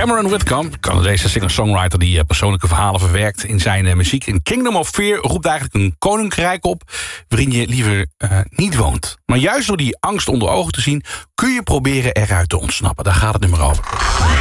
Cameron Whitcomb, Canadese singer-songwriter die persoonlijke verhalen verwerkt in zijn muziek. In Kingdom of Fear roept eigenlijk een koninkrijk op waarin je liever niet woont. Maar juist door die angst onder ogen te zien kun je proberen eruit te ontsnappen. Daar gaat het nummer over.